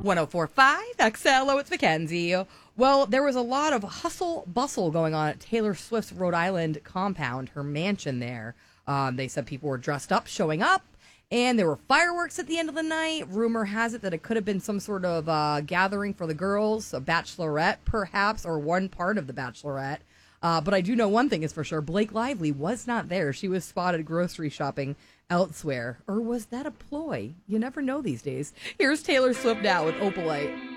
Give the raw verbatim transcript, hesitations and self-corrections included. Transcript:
one oh four point five X L O, it's Mackenzie. Well, there was a lot of hustle bustle going on at Taylor Swift's Rhode Island compound, her mansion there. Um, they said people were dressed up, showing up, and there were fireworks at the end of the night. Rumor has it that it could have been some sort of uh, gathering for the girls, a bachelorette perhaps, or one part of the bachelorette. Uh, but I do know one thing is for sure. Blake Lively was not there. She was spotted grocery shopping elsewhere. Or was that a ploy? You never know these days. Here's Taylor Swift now with Opalite.